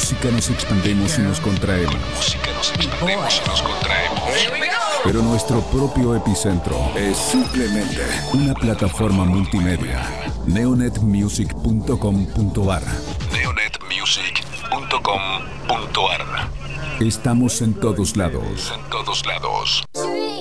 música nos expandemos y nos contraemos. Pero nuestro propio epicentro es simplemente una plataforma multimedia. Neonetmusic.com.ar. Neonetmusic.com.ar. Estamos en todos lados.